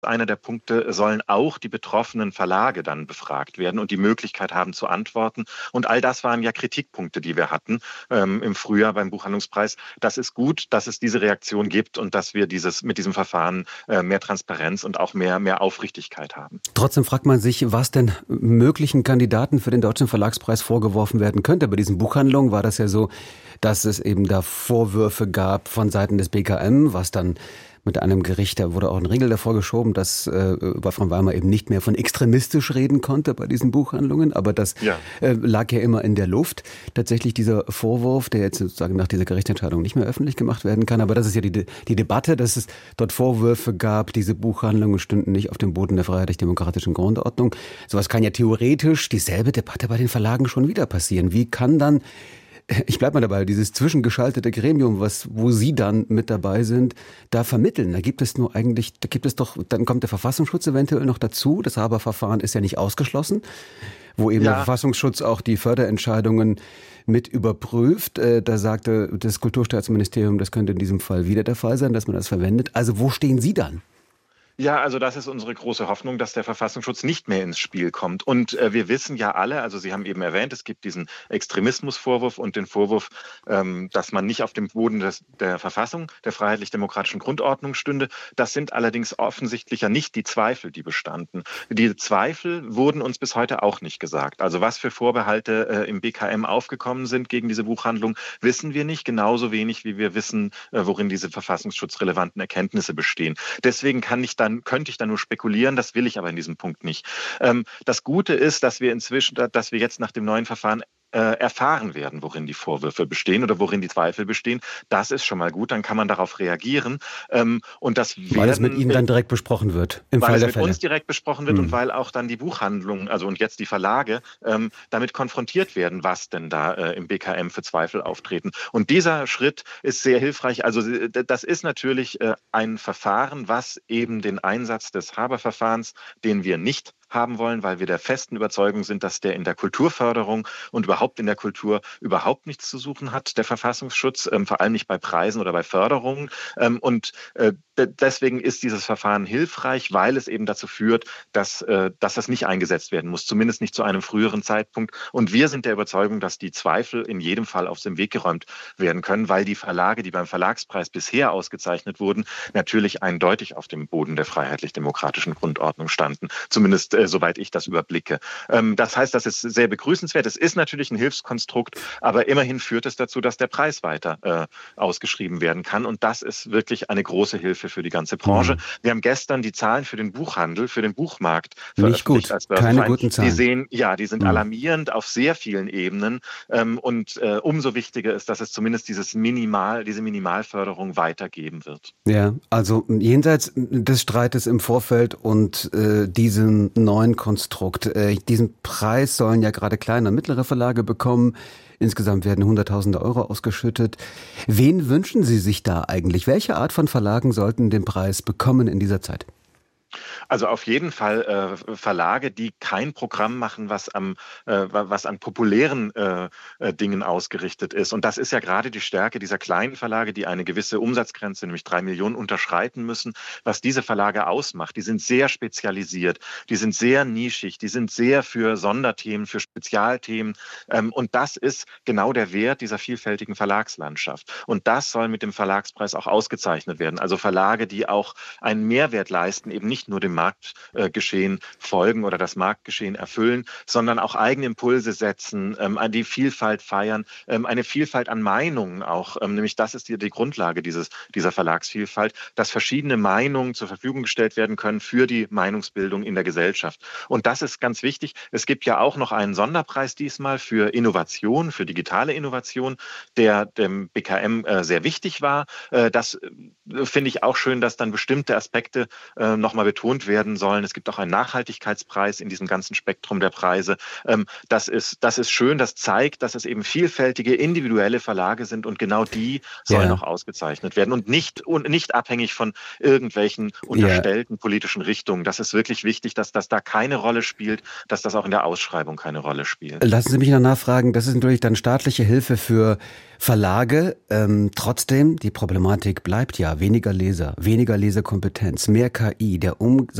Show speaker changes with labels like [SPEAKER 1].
[SPEAKER 1] einer der Punkte, sollen auch die betroffenen Verlage dann befragt werden und die Möglichkeit haben zu antworten. Und all das waren ja Kritikpunkte, die wir hatten im Frühjahr beim Buchhandlungspreis. Das ist gut, dass es diese Reaktion gibt und dass wir mit diesem Verfahren mehr Transparenz und auch mehr Aufrichtigkeit haben.
[SPEAKER 2] Trotzdem fragt man sich, was denn möglichen Kandidaten für den Deutschen Verlagspreis vorgeworfen werden könnte. Bei diesen Buchhandlungen war das ja so, dass es eben da Vorwürfe gab von Seiten des BKM, was dann mit einem Gericht, da wurde auch ein Riegel davor geschoben, dass Wolfram Weimar eben nicht mehr von extremistisch reden konnte bei diesen Buchhandlungen, aber das lag ja immer in der Luft. Tatsächlich dieser Vorwurf, der jetzt sozusagen nach dieser Gerichtsentscheidung nicht mehr öffentlich gemacht werden kann, aber das ist ja die Debatte, dass es dort Vorwürfe gab, diese Buchhandlungen stünden nicht auf dem Boden der freiheitlich-demokratischen Grundordnung. Sowas kann ja theoretisch dieselbe Debatte bei den Verlagen schon wieder passieren. Wie kann dann, ich bleibe mal dabei, dieses zwischengeschaltete Gremium, wo Sie dann mit dabei sind, da vermitteln? Da gibt es dann kommt der Verfassungsschutz eventuell noch dazu. Das Haber-Verfahren ist ja nicht ausgeschlossen, wo eben der Verfassungsschutz auch die Förderentscheidungen mit überprüft. Da sagte das Kulturstaatsministerium, das könnte in diesem Fall wieder der Fall sein, dass man das verwendet. Also wo stehen Sie dann?
[SPEAKER 1] Ja, also das ist unsere große Hoffnung, dass der Verfassungsschutz nicht mehr ins Spiel kommt. Und wir wissen ja alle, also Sie haben eben erwähnt, es gibt diesen Extremismusvorwurf und den Vorwurf, dass man nicht auf dem Boden der Verfassung, der freiheitlich-demokratischen Grundordnung stünde. Das sind allerdings offensichtlich ja nicht die Zweifel, die bestanden. Die Zweifel wurden uns bis heute auch nicht gesagt. Also was für Vorbehalte im BKM aufgekommen sind gegen diese Buchhandlung, wissen wir nicht. Genauso wenig, wie wir wissen, worin diese verfassungsschutzrelevanten Erkenntnisse bestehen. Deswegen könnte ich dann nur spekulieren, das will ich aber in diesem Punkt nicht. Das Gute ist, dass wir jetzt nach dem neuen Verfahren erfahren werden, worin die Vorwürfe bestehen oder worin die Zweifel bestehen. Das ist schon mal gut, dann kann man darauf reagieren. Und
[SPEAKER 2] weil es mit Ihnen dann direkt besprochen wird, im Fall der Fälle.
[SPEAKER 1] Weil es mit uns direkt besprochen wird und weil auch dann die Buchhandlungen, also und jetzt die Verlage, damit konfrontiert werden, was denn da im BKM für Zweifel auftreten. Und dieser Schritt ist sehr hilfreich. Also das ist natürlich ein Verfahren, was eben den Einsatz des Haber-Verfahrens, den wir nicht haben wollen, weil wir der festen Überzeugung sind, dass der in der Kulturförderung und überhaupt in der Kultur überhaupt nichts zu suchen hat, der Verfassungsschutz, vor allem nicht bei Preisen oder bei Förderungen. Deswegen ist dieses Verfahren hilfreich, weil es eben dazu führt, dass das nicht eingesetzt werden muss, zumindest nicht zu einem früheren Zeitpunkt. Und wir sind der Überzeugung, dass die Zweifel in jedem Fall aus dem Weg geräumt werden können, weil die Verlage, die beim Verlagspreis bisher ausgezeichnet wurden, natürlich eindeutig auf dem Boden der freiheitlich-demokratischen Grundordnung standen. Zumindest soweit ich das überblicke. Das heißt, das ist sehr begrüßenswert. Es ist natürlich ein Hilfskonstrukt, aber immerhin führt es dazu, dass der Preis weiter ausgeschrieben werden kann. Und das ist wirklich eine große Hilfe für die ganze Branche. Wir haben gestern die Zahlen für den Buchhandel, für den Buchmarkt
[SPEAKER 2] nicht gut, keine guten Zahlen.
[SPEAKER 1] Die sind alarmierend auf sehr vielen Ebenen. Und umso wichtiger ist, dass es zumindest diese Minimalförderung weitergeben wird.
[SPEAKER 2] Ja, also jenseits des Streites im Vorfeld und diesem neuen Konstrukt. Diesen Preis sollen ja gerade kleine und mittlere Verlage bekommen. Insgesamt werden Hunderttausende Euro ausgeschüttet. Wen wünschen Sie sich da eigentlich? Welche Art von Verlagen sollten den Preis bekommen in dieser Zeit?
[SPEAKER 1] Also auf jeden Fall Verlage, die kein Programm machen, was an populären Dingen ausgerichtet ist. Und das ist ja gerade die Stärke dieser kleinen Verlage, die eine gewisse Umsatzgrenze, nämlich 3 Millionen, unterschreiten müssen. Was diese Verlage ausmacht, die sind sehr spezialisiert, die sind sehr nischig, die sind sehr für Sonderthemen, für Spezialthemen. Und das ist genau der Wert dieser vielfältigen Verlagslandschaft. Und das soll mit dem Verlagspreis auch ausgezeichnet werden. Also Verlage, die auch einen Mehrwert leisten, eben nicht nur dem Marktgeschehen folgen oder das Marktgeschehen erfüllen, sondern auch eigene Impulse setzen, die Vielfalt feiern, eine Vielfalt an Meinungen auch, nämlich das ist die Grundlage dieser Verlagsvielfalt, dass verschiedene Meinungen zur Verfügung gestellt werden können für die Meinungsbildung in der Gesellschaft. Und das ist ganz wichtig. Es gibt ja auch noch einen Sonderpreis diesmal für Innovation, für digitale Innovation, der dem BKM sehr wichtig war. Das finde ich auch schön, dass dann bestimmte Aspekte nochmal betont werden, werden sollen. Es gibt auch einen Nachhaltigkeitspreis in diesem ganzen Spektrum der Preise. Das ist schön, das zeigt, dass es eben vielfältige individuelle Verlage sind und genau die sollen auch ausgezeichnet werden und nicht abhängig von irgendwelchen unterstellten politischen Richtungen. Das ist wirklich wichtig, dass das da keine Rolle spielt, dass das auch in der Ausschreibung keine Rolle spielt.
[SPEAKER 2] Lassen Sie mich noch nachfragen, das ist natürlich dann staatliche Hilfe für Verlage. Trotzdem, die Problematik bleibt ja weniger Leser, weniger Leserkompetenz, mehr KI, der